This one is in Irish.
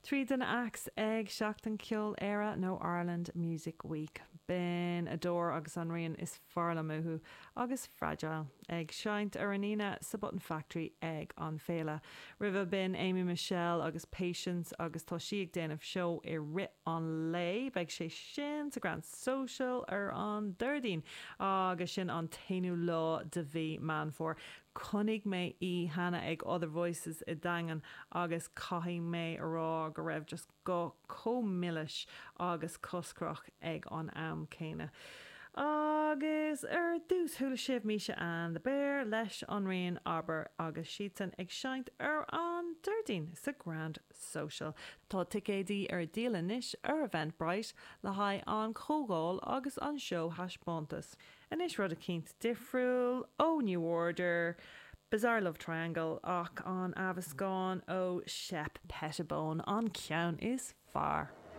Trídan ax ag seachtain ceol éire nó Ireland Music Week. Ben adór agus an rion is farla muhu agus fragile. Ag seint ar anína sa Button Factory ag an féile. River bin Amy Michelle agus Patience agus tá siag déanamh show I rit an lei beag sé sin sa Grand Social ar an Durdín agus sin an tainú lá de bhí man for. Connig mé I hana ag Other Voices I dangan agus caihí mé ará go raibh just go comillis agus coscroch ag an am céine. Agus dús thula sibh míse an the bear leis an rion aber agus sítan ag seint ar an Durdín sa Grand Social. Tá ticédí ar díla níis ar Eventbrite le haid an cógáil agus an show Hashbontas. And is rud a cínt difriúil ó New Order, Bizarre Love Triangle ach an Avascon ó Shep Pettibone an ceann is far.